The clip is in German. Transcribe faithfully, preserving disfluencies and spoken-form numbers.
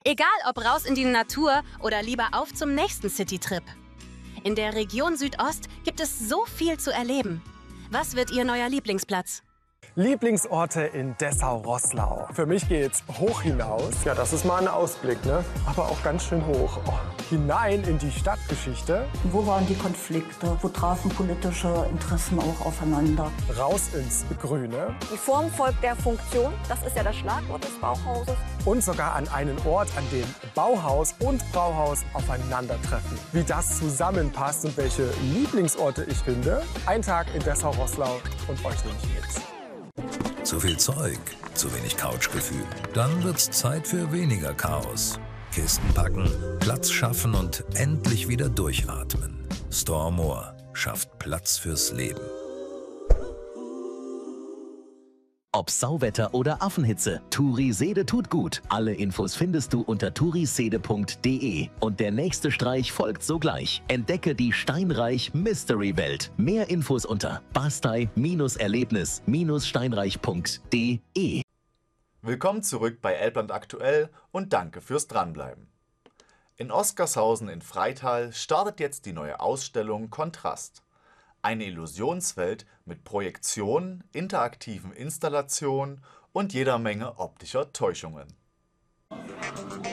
Egal ob raus in die Natur oder lieber auf zum nächsten Citytrip. In der Region Südost gibt es so viel zu erleben. Was wird Ihr neuer Lieblingsplatz? Lieblingsorte in Dessau-Roßlau. Für mich geht's hoch hinaus. Ja, das ist mal ein Ausblick, ne? Aber auch ganz schön hoch. Oh, hinein in die Stadtgeschichte. Wo waren die Konflikte? Wo trafen politische Interessen auch aufeinander? Raus ins Grüne. Die Form folgt der Funktion. Das ist ja das Schlagwort des Bauhauses. Und sogar an einen Ort, an dem Bauhaus und Brauhaus aufeinandertreffen. Wie das zusammenpasst und welche Lieblingsorte ich finde. Ein Tag in Dessau-Roßlau und euch nehme ich mit. Zu viel Zeug, zu wenig Couchgefühl. Dann wird's Zeit für weniger Chaos. Kisten packen, Platz schaffen und endlich wieder durchatmen. Stormore schafft Platz fürs Leben. Ob Sauwetter oder Affenhitze, Turisede tut gut. Alle Infos findest du unter turisede punkt de. Und der nächste Streich folgt sogleich. Entdecke die Steinreich Mystery Welt. Mehr Infos unter bastei-erlebnis steinreich punkt de. Willkommen zurück bei Elbland aktuell und danke fürs Dranbleiben. In Oskarshausen in Freital startet jetzt die neue Ausstellung Kontrast. Eine Illusionswelt mit Projektionen, interaktiven Installationen und jeder Menge optischer Täuschungen.